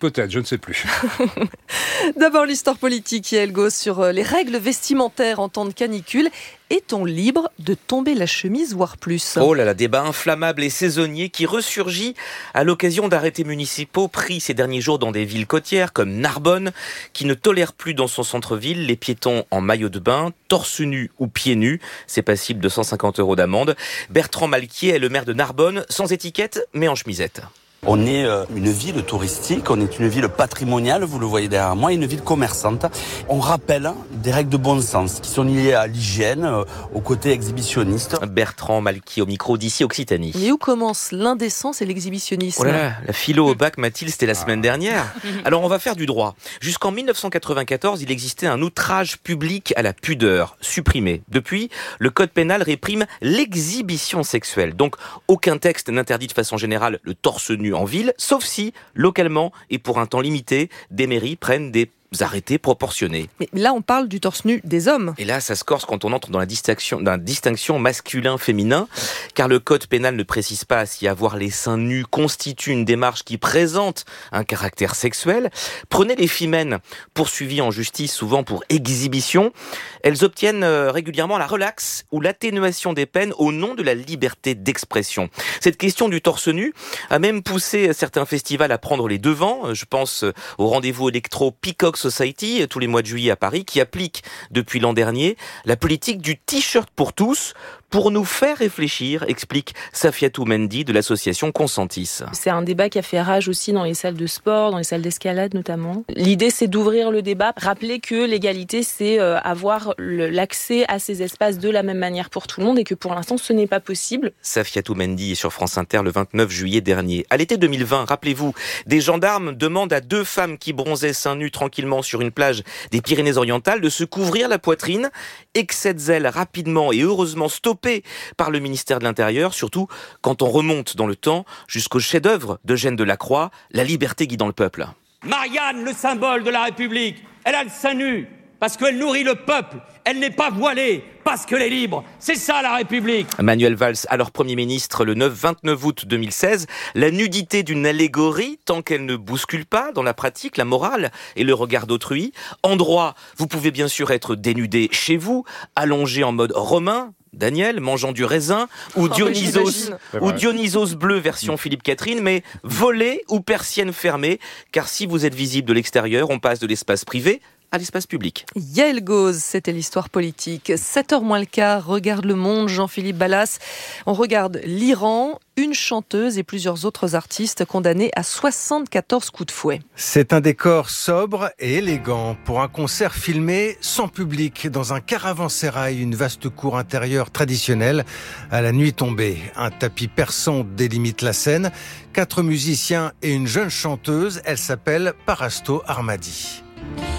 Peut-être, je ne sais plus. D'abord l'histoire politique, Yael Gauze, sur les règles vestimentaires en temps de canicule. Est-on libre de tomber la chemise, voire plus ? Oh là là, débat inflammable et saisonnier qui ressurgit à l'occasion d'arrêtés municipaux pris ces derniers jours dans des villes côtières comme Narbonne, qui ne tolère plus dans son centre-ville les piétons en maillot de bain, torse nu ou pieds nus. C'est passible de 150 € d'amende. Bertrand Malquier est le maire de Narbonne, sans étiquette mais en chemisette. On est une ville touristique, on est une ville patrimoniale, vous le voyez derrière moi, une ville commerçante. On rappelle des règles de bon sens qui sont liées à l'hygiène, au côté exhibitionniste. Bertrand Malquier au micro d'ici Occitanie. Mais où commence l'indécence et l'exhibitionnisme ? Oh là là, la philo au bac, Mathilde, c'était la semaine dernière. Alors on va faire du droit. Jusqu'en 1994, il existait un outrage public à la pudeur, supprimé. Depuis, le code pénal réprime l'exhibition sexuelle. Donc aucun texte n'interdit de façon générale le torse nu en ville, sauf si, localement et pour un temps limité, des mairies prennent des arrêtés proportionnés. Mais là, on parle du torse nu des hommes. Et là, ça se corse quand on entre dans la distinction masculin-féminin, car le code pénal ne précise pas si avoir les seins nus constitue une démarche qui présente un caractère sexuel. Prenez les femmes poursuivies en justice, souvent pour exhibition. Elles obtiennent régulièrement la relaxe ou l'atténuation des peines au nom de la liberté d'expression. Cette question du torse nu a même poussé certains festivals à prendre les devants. Je pense au rendez-vous électro Peacock Society, tous les mois de juillet à Paris, qui applique depuis l'an dernier la politique du t-shirt pour tous, pour nous faire réfléchir, explique Safiatou Mendy de l'association Consentis. C'est un débat qui a fait rage aussi dans les salles de sport, dans les salles d'escalade notamment. L'idée, c'est d'ouvrir le débat, rappeler que l'égalité, c'est avoir l'accès à ces espaces de la même manière pour tout le monde et que pour l'instant, ce n'est pas possible. Safiatou Mendy est sur France Inter le 29 juillet dernier. À l'été 2020, rappelez-vous, des gendarmes demandent à 2 femmes qui bronzaient seins nus tranquillement sur une plage des Pyrénées-Orientales de se couvrir la poitrine. Excès de zèle rapidement et heureusement stoppé par le ministère de l'Intérieur, surtout quand on remonte dans le temps jusqu'au chef-d'œuvre d'Eugène Delacroix, La liberté guidant le peuple. Marianne, le symbole de la République, elle a le sein nu parce qu'elle nourrit le peuple, elle n'est pas voilée parce qu'elle est libre. C'est ça la République. Manuel Valls, alors Premier ministre le 29 août 2016, la nudité d'une allégorie tant qu'elle ne bouscule pas dans la pratique, la morale et le regard d'autrui. En droit, vous pouvez bien sûr être dénudé chez vous, allongé en mode romain, Daniel, mangeant du raisin, ou Dionysos bleu version Philippe Catherine, mais volé ou persienne fermée, car si vous êtes visible de l'extérieur, on passe de l'espace privé à l'espace public. Yael Gauze, c'était l'histoire politique. 7h moins le quart, regarde le monde, Jean-Philippe Ballas. On regarde l'Iran, une chanteuse et plusieurs autres artistes condamnés à 74 coups de fouet. C'est un décor sobre et élégant pour un concert filmé sans public dans un caravansérail, une vaste cour intérieure traditionnelle à la nuit tombée. Un tapis persan délimite la scène. 4 musiciens et une jeune chanteuse, elle s'appelle Parasto Armadi.